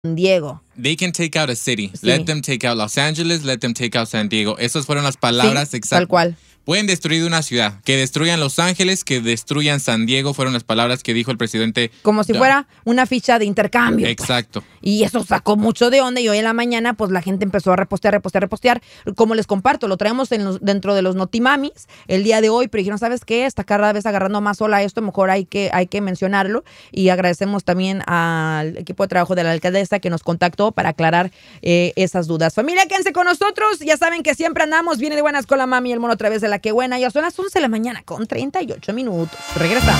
Diego. They can take out a city. Sí. Let them take out Los Angeles, let them take out San Diego. Esas fueron las palabras exactas. Tal cual. Pueden destruir una ciudad. Que destruyan Los Ángeles, que destruyan San Diego, fueron las palabras que dijo el presidente. Como si fuera una ficha de intercambio. Exacto. Pues. Y eso sacó mucho de onda y hoy en la mañana pues la gente empezó a repostear. Como les comparto, lo traemos dentro de los Notimamis el día de hoy, pero dijeron, ¿sabes qué? Está cada vez agarrando más ola esto, mejor hay que mencionarlo. Y agradecemos también al equipo de trabajo de la alcaldesa que nos contactó para aclarar esas dudas. Familia, quédense con nosotros. Ya saben que siempre andamos. Viene de buenas con la mami y el mono otra vez de la que buena. Ya son las 11 de la mañana con 38 minutos. Regresa.